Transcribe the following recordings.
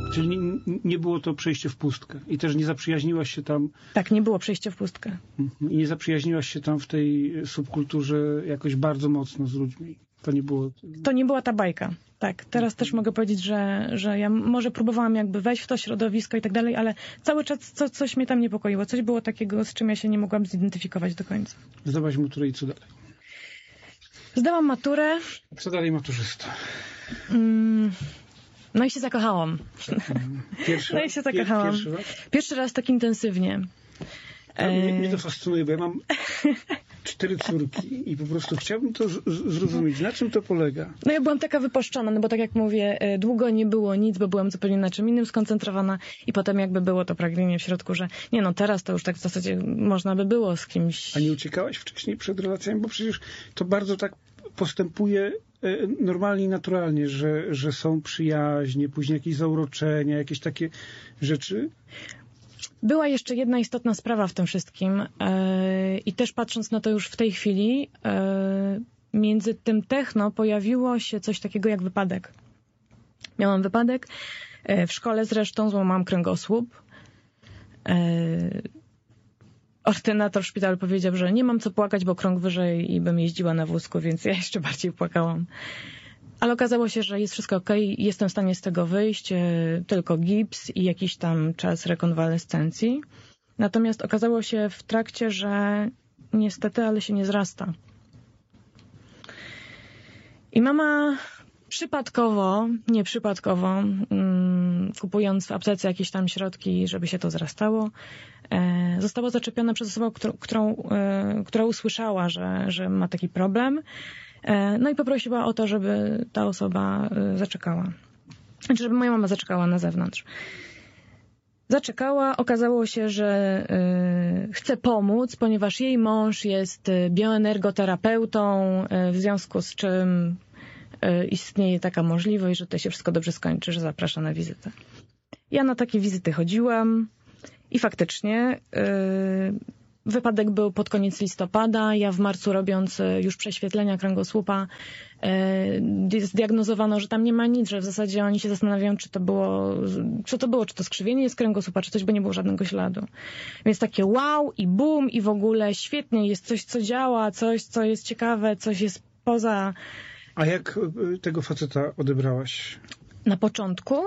Czyli nie było to przejście w pustkę. I też nie zaprzyjaźniłaś się tam... Tak, nie było przejścia w pustkę. I nie zaprzyjaźniłaś się tam w tej subkulturze jakoś bardzo mocno z ludźmi. To nie było... To nie była ta bajka. Tak, teraz też mogę powiedzieć, że ja może próbowałam jakby wejść w to środowisko i tak dalej, ale cały czas coś mnie tam niepokoiło. Coś było takiego, z czym ja się nie mogłam zidentyfikować do końca. Zdałaś maturę i co dalej? Zdałam maturę. Co dalej maturzysta? No i się zakochałam. Pierwszy raz? Pierwszy raz tak intensywnie. Mnie to fascynuje, bo ja mam 4 córki i po prostu chciałbym to zrozumieć. Na czym to polega? No ja byłam taka wypuszczona, no bo tak jak mówię, długo nie było nic, bo byłam zupełnie na czym innym skoncentrowana i potem jakby było to pragnienie w środku, że nie no, teraz to już tak w zasadzie można by było z kimś... A nie uciekałaś wcześniej przed relacjami? Bo przecież to bardzo tak postępuje normalnie i naturalnie, że są przyjaźnie, później jakieś zauroczenia, jakieś takie rzeczy. Była jeszcze jedna istotna sprawa w tym wszystkim i też patrząc na to już w tej chwili, między tym techno pojawiło się coś takiego jak wypadek. Miałam wypadek, w szkole zresztą złamałam kręgosłup. Ordynator w szpitalu powiedział, że nie mam co płakać, bo krąg wyżej i bym jeździła na wózku, więc ja jeszcze bardziej płakałam. Ale okazało się, że jest wszystko okej, jestem w stanie z tego wyjść, tylko gips i jakiś tam czas rekonwalescencji. Natomiast okazało się w trakcie, że niestety, ale się nie zrasta. I mama nieprzypadkowo, kupując w aptece jakieś tam środki, żeby się to zrastało, została zaczepiona przez osobę, która usłyszała, że ma taki problem. No i poprosiła o to, żeby ta osoba zaczekała. Znaczy, żeby moja mama zaczekała na zewnątrz. Zaczekała, okazało się, że chce pomóc, ponieważ jej mąż jest bioenergoterapeutą, w związku z czym istnieje taka możliwość, że to się wszystko dobrze skończy, że zaprasza na wizytę. Ja na takie wizyty chodziłam i faktycznie wypadek był pod koniec listopada. Ja w marcu, robiąc już prześwietlenia kręgosłupa, zdiagnozowano, że tam nie ma nic, że w zasadzie oni się zastanawiają, czy to skrzywienie jest kręgosłupa, czy coś, bo nie było żadnego śladu. Więc takie wow i boom i w ogóle świetnie, jest coś, co działa, coś, co jest ciekawe, coś jest poza... A jak tego faceta odebrałaś? Na początku?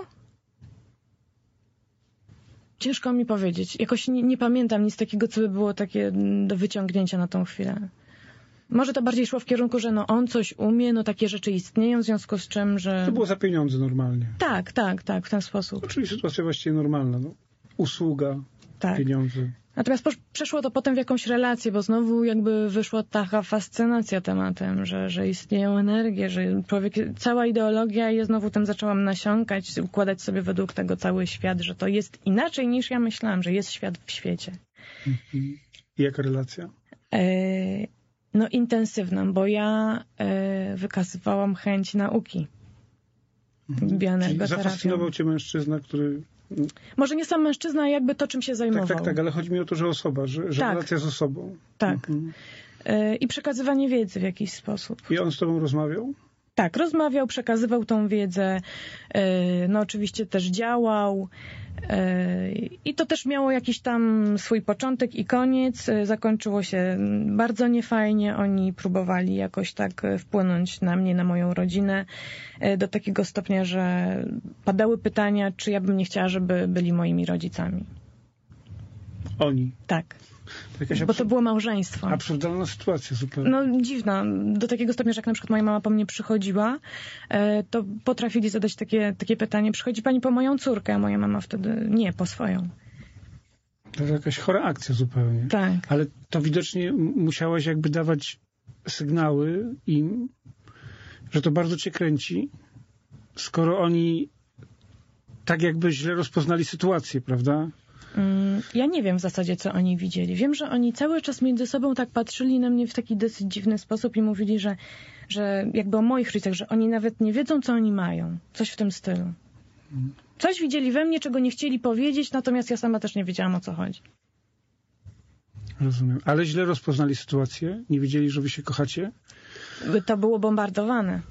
Ciężko mi powiedzieć. Jakoś nie pamiętam nic takiego, co by było takie do wyciągnięcia na tą chwilę. Może to bardziej szło w kierunku, że no on coś umie, no takie rzeczy istnieją, w związku z czym, że... To było za pieniądze normalnie. Tak, w ten sposób. Czyli sytuacja właściwie normalna. No. Usługa, tak. Pieniądze. Natomiast przeszło to potem w jakąś relację, bo znowu jakby wyszła taka fascynacja tematem, że istnieją energie, że człowiek, cała ideologia, i znowu tym zaczęłam nasiąkać, układać sobie według tego cały świat, że to jest inaczej niż ja myślałam, że jest świat w świecie. I jaka relacja? No intensywna, bo ja wykazywałam chęć nauki. Czyli zafascynował cię mężczyzna, który... Może nie sam mężczyzna, a jakby to, czym się zajmował. Tak, ale chodzi mi o to, że osoba, że tak. Relacja z osobą. Tak. I przekazywanie wiedzy w jakiś sposób. I on z tobą rozmawiał? Tak, rozmawiał, przekazywał tą wiedzę, no oczywiście też działał i to też miało jakiś tam swój początek i koniec. Zakończyło się bardzo niefajnie. Oni próbowali jakoś tak wpłynąć na mnie, na moją rodzinę do takiego stopnia, że padały pytania, czy ja bym nie chciała, żeby byli moimi rodzicami. Oni? Tak. Bo to było małżeństwo. Absurdalna sytuacja zupełnie. No dziwna. Do takiego stopnia, że jak na przykład moja mama po mnie przychodziła, to potrafili zadać takie pytanie: przychodzi pani po moją córkę, a moja mama wtedy nie, po swoją. To jest jakaś chora akcja zupełnie. Tak. Ale to widocznie musiałaś jakby dawać sygnały im, że to bardzo cię kręci, skoro oni tak jakby źle rozpoznali sytuację, prawda? Ja nie wiem w zasadzie, co oni widzieli. Wiem, że oni cały czas między sobą tak patrzyli na mnie w taki dosyć dziwny sposób i mówili, że jakby o moich rodzicach, że oni nawet nie wiedzą, co oni mają. Coś w tym stylu. Coś widzieli we mnie, czego nie chcieli powiedzieć, natomiast ja sama też nie wiedziałam, o co chodzi. Rozumiem. Ale źle rozpoznali sytuację? Nie wiedzieli, że wy się kochacie? To było bombardowane.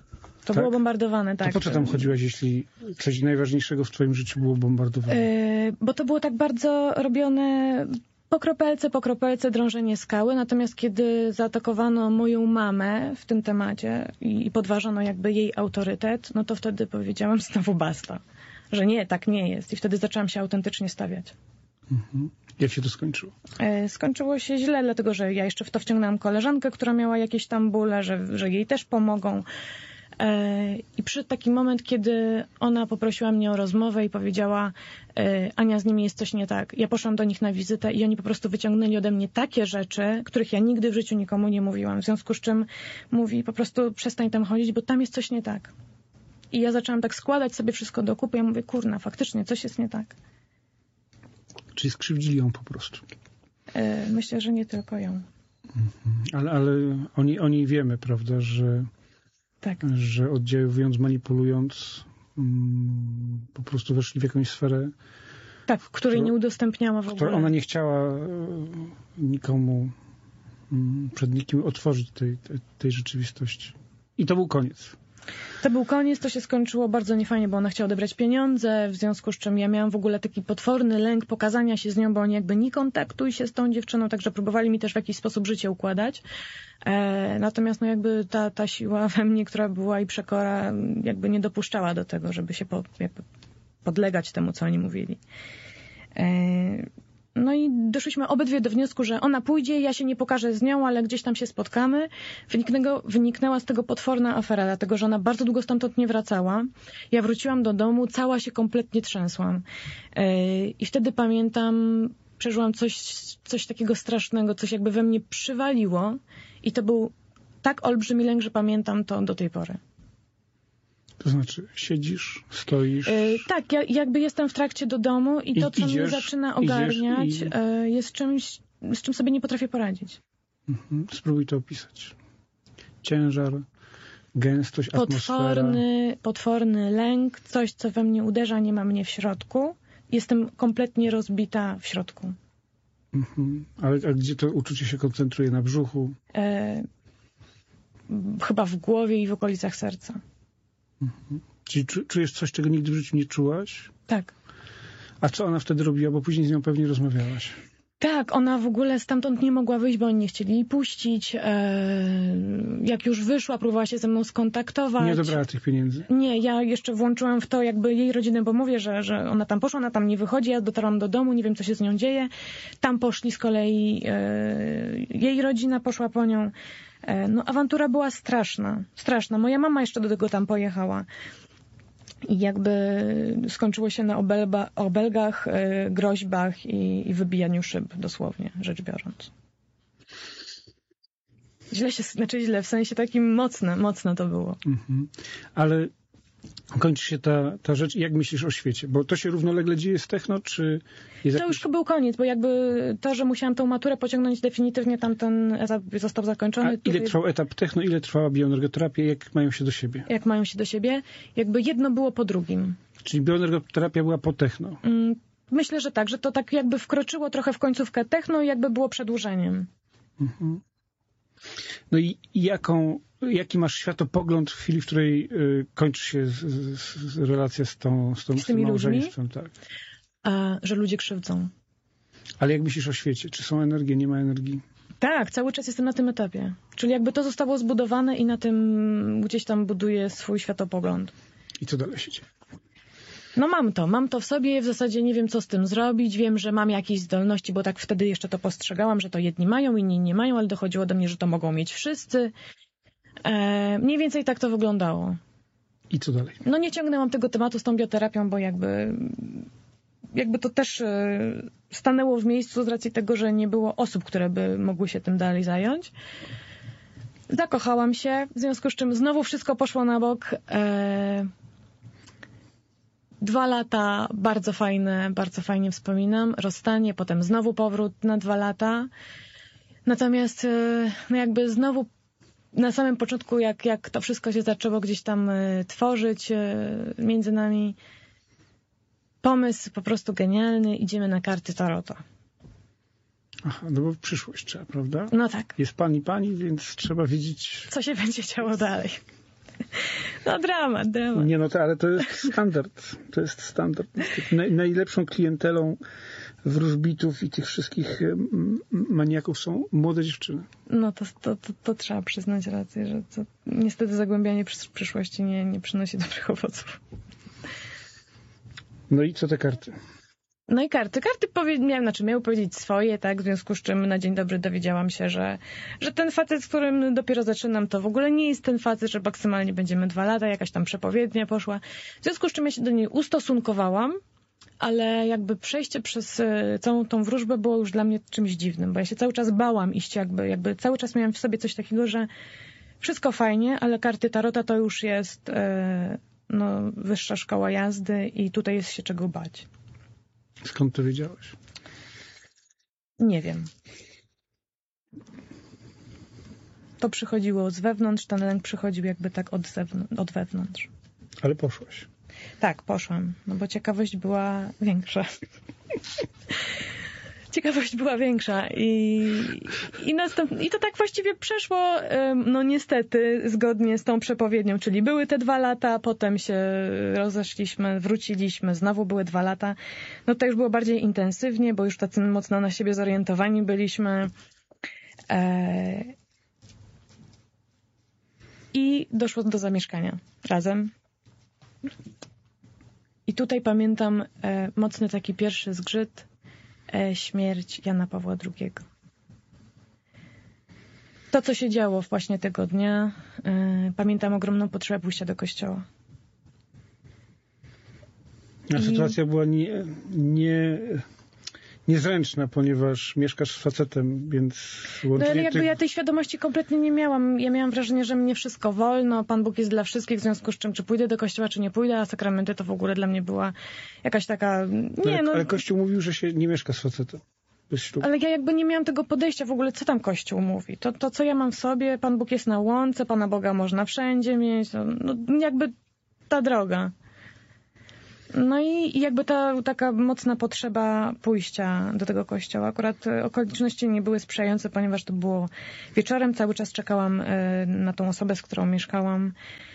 To było bombardowane, tak. To po co tam chodziłaś, jeśli coś najważniejszego w twoim życiu było bombardowane? Bo to było tak bardzo robione po kropelce drążenie skały, natomiast kiedy zaatakowano moją mamę w tym temacie i podważano jakby jej autorytet, no to wtedy powiedziałam znowu basta, że nie, tak nie jest. I wtedy zaczęłam się autentycznie stawiać. Mhm. Jak się to skończyło? Skończyło się źle, dlatego że ja jeszcze w to wciągnęłam koleżankę, która miała jakieś tam bóle, że jej też pomogą. I przyszedł taki moment, kiedy ona poprosiła mnie o rozmowę i powiedziała: Ania, z nimi jest coś nie tak. Ja poszłam do nich na wizytę i oni po prostu wyciągnęli ode mnie takie rzeczy, których ja nigdy w życiu nikomu nie mówiłam. W związku z czym mówi: po prostu przestań tam chodzić, bo tam jest coś nie tak. I ja zaczęłam tak składać sobie wszystko do kupy. Ja mówię: kurna, faktycznie coś jest nie tak. Czyli skrzywdzili ją po prostu. Myślę, że nie tylko ją. Ale o niej wiemy, prawda, że Tak. Że oddziałując, manipulując, po prostu weszli w jakąś sferę, Tak, której nie udostępniała w ogóle. Ona nie chciała nikomu, przed nikim otworzyć tej rzeczywistości. I to był koniec. To był koniec, to się skończyło bardzo niefajnie, bo ona chciała odebrać pieniądze, w związku z czym ja miałam w ogóle taki potworny lęk pokazania się z nią, bo oni jakby nie kontaktuj się z tą dziewczyną, także próbowali mi też w jakiś sposób życie układać. Natomiast no jakby ta siła we mnie, która była i przekora, jakby nie dopuszczała do tego, żeby się jakby podlegać temu, co oni mówili. No i doszliśmy obydwie do wniosku, że ona pójdzie, ja się nie pokażę z nią, ale gdzieś tam się spotkamy. Wyniknęła z tego potworna afera, dlatego że ona bardzo długo stamtąd nie wracała. Ja wróciłam do domu, cała się kompletnie trzęsłam. I wtedy pamiętam, przeżyłam coś takiego strasznego, coś jakby we mnie przywaliło. I to był tak olbrzymi lęk, że pamiętam to do tej pory. To znaczy, siedzisz, stoisz... Tak, ja jakby jestem w trakcie do domu i to, co mnie zaczyna ogarniać, jest czymś, z czym sobie nie potrafię poradzić. Spróbuj to opisać. Ciężar, gęstość, atmosfera. Potworny lęk, coś, co we mnie uderza, nie ma mnie w środku. Jestem kompletnie rozbita w środku. Ale a gdzie to uczucie się koncentruje? Na brzuchu? Chyba w głowie i w okolicach serca. Czyli czujesz coś, czego nigdy w życiu nie czułaś? Tak. A co ona wtedy robiła? Bo później z nią pewnie rozmawiałaś. Tak, ona w ogóle stamtąd nie mogła wyjść, bo oni nie chcieli jej puścić. Jak już wyszła, próbowała się ze mną skontaktować. Nie odebrała tych pieniędzy? Nie, ja jeszcze włączyłam w to jakby jej rodzinę, bo mówię, że ona tam poszła, ona tam nie wychodzi, ja dotarłam do domu, nie wiem, co się z nią dzieje. Tam poszli z kolei, jej rodzina poszła po nią. No, awantura była straszna. Moja mama jeszcze do tego tam pojechała. I jakby skończyło się na obelgach, groźbach i wybijaniu szyb, dosłownie rzecz biorąc. Źle, w sensie takim mocne to było. Ale kończy się ta rzecz. Jak myślisz o świecie? Bo to się równolegle dzieje z techno, czy... To już był koniec, bo jakby to, że musiałam tą maturę pociągnąć, definitywnie tamten etap został zakończony. A ile trwał etap techno, ile trwała bioenergoterapia? Jak mają się do siebie? Jak mają się do siebie? Jakby jedno było po drugim. Czyli bioenergoterapia była po techno? Myślę, że tak, że to tak jakby wkroczyło trochę w końcówkę techno i jakby było przedłużeniem. No i jaki masz światopogląd w chwili, w której kończy się relacja z tym małżeństwem? Tak. Że ludzie krzywdzą. Ale jak myślisz o świecie? Czy są energie, nie ma energii? Tak, cały czas jestem na tym etapie. Czyli jakby to zostało zbudowane i na tym gdzieś tam buduję swój światopogląd. I co dalej się dzieje? No mam to w sobie, w zasadzie nie wiem, co z tym zrobić. Wiem, że mam jakieś zdolności, bo tak wtedy jeszcze to postrzegałam, że to jedni mają, inni nie mają, ale dochodziło do mnie, że to mogą mieć wszyscy. Mniej więcej tak to wyglądało. I co dalej? No nie ciągnęłam tego tematu z tą bioterapią, bo jakby to też stanęło w miejscu z racji tego, że nie było osób, które by mogły się tym dalej zająć. Zakochałam się, w związku z czym znowu wszystko poszło na bok. 2 lata bardzo fajnie wspominam. Rozstanie, potem znowu powrót na 2 lata. Natomiast no jakby znowu na samym początku, jak to wszystko się zaczęło gdzieś tam tworzyć między nami, pomysł po prostu genialny. Idziemy na karty tarota. Aha, no bo przyszłość trzeba, prawda? No tak. Jest pani, więc trzeba wiedzieć... Co się będzie działo dalej. No dramat. Nie, no to, ale to jest standard. To jest standard. Najlepszą klientelą wróżbitów i tych wszystkich maniaków są młode dziewczyny. No to trzeba przyznać rację, że to niestety zagłębianie przyszłości nie przynosi dobrych owoców. No i co te karty? No i karty miały powiedzieć swoje, tak, w związku z czym na dzień dobry dowiedziałam się, że ten facet, z którym dopiero zaczynam, to w ogóle nie jest ten facet, że maksymalnie będziemy 2 lata, jakaś tam przepowiednia poszła. W związku z czym ja się do niej ustosunkowałam, ale jakby przejście przez całą tą wróżbę było już dla mnie czymś dziwnym, bo ja się cały czas bałam iść, jakby cały czas miałam w sobie coś takiego, że wszystko fajnie, ale karty tarota to już jest wyższa szkoła jazdy i tutaj jest się czego bać. Skąd to wiedziałeś? Nie wiem. To przychodziło z wewnątrz, ten lęk przychodził jakby tak od wewnątrz. Ale poszłaś. Tak, poszłam, no bo ciekawość była większa. I to tak właściwie przeszło, no niestety, zgodnie z tą przepowiednią, czyli były te 2 lata, potem się rozeszliśmy, wróciliśmy, znowu były 2 lata. No to już było bardziej intensywnie, bo już tacy mocno na siebie zorientowani byliśmy. I doszło do zamieszkania razem. I tutaj pamiętam mocny taki pierwszy zgrzyt, śmierć Jana Pawła II. To, co się działo właśnie tego dnia, pamiętam ogromną potrzebę pójścia do kościoła. A sytuacja była niezręczna, ponieważ mieszkasz z facetem, więc no ale jakby ja tej świadomości kompletnie nie miałam. Ja miałam wrażenie, że mnie wszystko wolno, Pan Bóg jest dla wszystkich, w związku z czym czy pójdę do kościoła, czy nie pójdę, a sakramenty to w ogóle dla mnie była jakaś taka... Ale Kościół mówił, że się nie mieszka z facetem. Ale ja jakby nie miałam tego podejścia w ogóle, co tam Kościół mówi. To co ja mam w sobie, Pan Bóg jest na łące, Pana Boga można wszędzie mieć, no jakby ta droga. No i jakby ta taka mocna potrzeba pójścia do tego kościoła. Akurat okoliczności nie były sprzyjające, ponieważ to było wieczorem. Cały czas czekałam na tą osobę, z którą mieszkałam.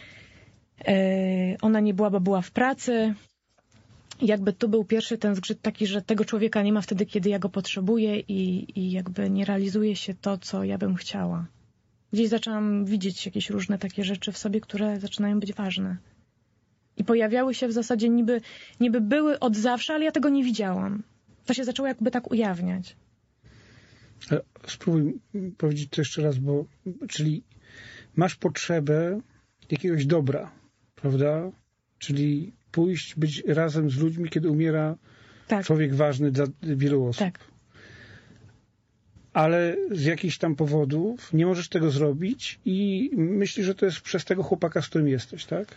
Ona nie była, bo była w pracy. I jakby tu był pierwszy ten zgrzyt taki, że tego człowieka nie ma wtedy, kiedy ja go potrzebuję i jakby nie realizuje się to, co ja bym chciała. Gdzieś zaczęłam widzieć jakieś różne takie rzeczy w sobie, które zaczynają być ważne. I pojawiały się w zasadzie niby były od zawsze, ale ja tego nie widziałam. To się zaczęło jakby tak ujawniać. Spróbuj powiedzieć to jeszcze raz, czyli masz potrzebę jakiegoś dobra, prawda? Czyli pójść, być razem z ludźmi, kiedy umiera człowiek ważny dla wielu osób. Tak. Ale z jakichś tam powodów nie możesz tego zrobić i myślisz, że to jest przez tego chłopaka, z którym jesteś, tak?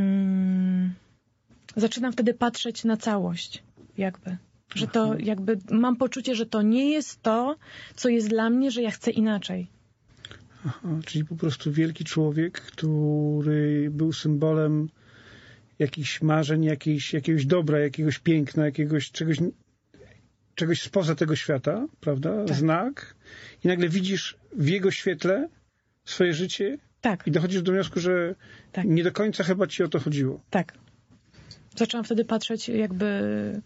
Zaczynam wtedy patrzeć na całość, jakby. Że to jakby mam poczucie, że to nie jest to, co jest dla mnie, że ja chcę inaczej. Czyli po prostu wielki człowiek, który był symbolem jakichś marzeń, jakiegoś dobra, jakiegoś piękna, jakiegoś czegoś spoza tego świata, prawda? Tak. Znak. I nagle widzisz w jego świetle swoje życie. Tak. I dochodzisz do wniosku, że nie do końca chyba ci o to chodziło. Tak. Zaczęłam wtedy patrzeć jakby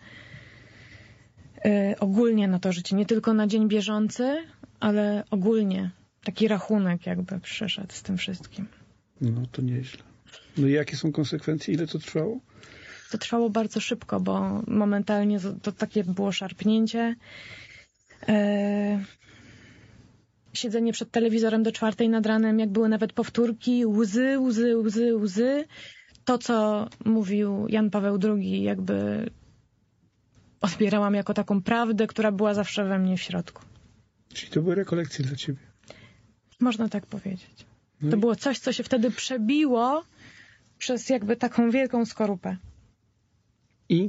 ogólnie na to życie. Nie tylko na dzień bieżący, ale ogólnie. Taki rachunek jakby przyszedł z tym wszystkim. No to nieźle. No i jakie są konsekwencje? Ile to trwało? To trwało bardzo szybko, bo momentalnie to takie było szarpnięcie. Siedzenie przed telewizorem do 4 nad ranem, jak były nawet powtórki, łzy. To, co mówił Jan Paweł II, jakby odbierałam jako taką prawdę, która była zawsze we mnie w środku. Czyli to były rekolekcje dla ciebie? Można tak powiedzieć. No to było coś, co się wtedy przebiło przez jakby taką wielką skorupę. I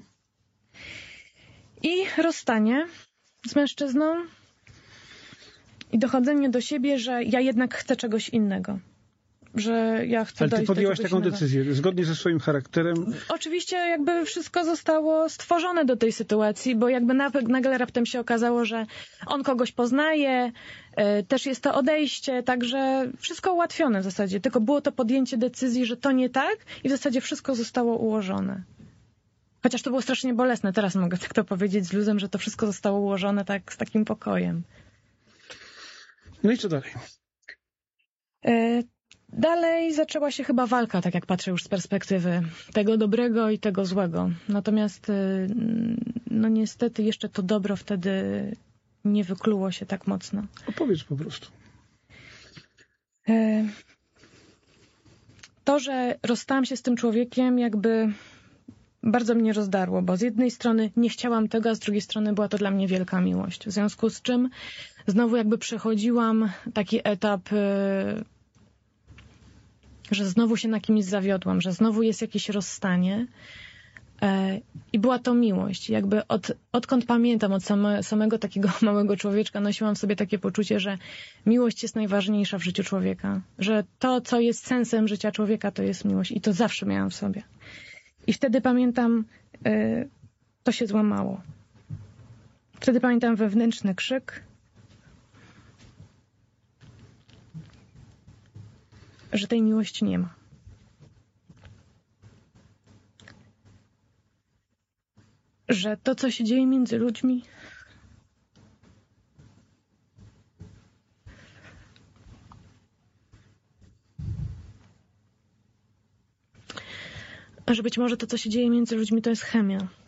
rozstanie z mężczyzną i dochodzenie do siebie, że ja jednak chcę czegoś innego. że ja chcę Ale ty dojść do podjęłaś czegoś taką innego. decyzję, zgodnie ze swoim charakterem. Oczywiście jakby wszystko zostało stworzone do tej sytuacji, bo jakby nagle raptem się okazało, że on kogoś poznaje, też jest to odejście, także wszystko ułatwione w zasadzie. Tylko było to podjęcie decyzji, że to nie tak i w zasadzie wszystko zostało ułożone. Chociaż to było strasznie bolesne. Teraz mogę tak to powiedzieć z luzem, że to wszystko zostało ułożone tak z takim pokojem. No i co dalej? Dalej zaczęła się chyba walka, tak jak patrzę już z perspektywy tego dobrego i tego złego. Natomiast no niestety jeszcze to dobro wtedy nie wykluło się tak mocno. Opowiedz po prostu. To, że rozstałam się z tym człowiekiem, jakby bardzo mnie rozdarło, bo z jednej strony nie chciałam tego, a z drugiej strony była to dla mnie wielka miłość. W związku z czym znowu jakby przechodziłam taki etap, że znowu się na kimś zawiodłam, że znowu jest jakieś rozstanie. I była to miłość. Jakby odkąd pamiętam, od samego takiego małego człowieczka nosiłam w sobie takie poczucie, że miłość jest najważniejsza w życiu człowieka. Że to, co jest sensem życia człowieka, to jest miłość. I to zawsze miałam w sobie. I wtedy pamiętam, to się złamało. Wtedy pamiętam wewnętrzny krzyk, że tej miłości nie ma. Że to, co się dzieje między ludźmi, że być może to, co się dzieje między ludźmi, to jest chemia.